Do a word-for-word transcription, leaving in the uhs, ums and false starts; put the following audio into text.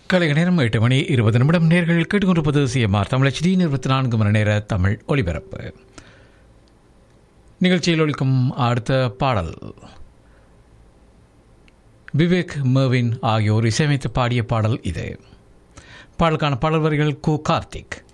கலை நேரம் எட்டு மணி இருபது நிமிடம். நேர்கள் கேட்டுக்கொண்டிருப்பது சிஎம்ஆர் தமிழ் ஹெச்டி இருபத்தி நான்கு மணி நேர தமிழ் ஒலிபரப்பு. நிகழ்ச்சியில் ஒழிக்கும் அடுத்த பாடல் விவேக் மெர்வின் ஆகியோர் இசையமைத்து பாடிய பாடல் இது. பாடலுக்கான பாடல் வரிகள் கு கார்த்திக்.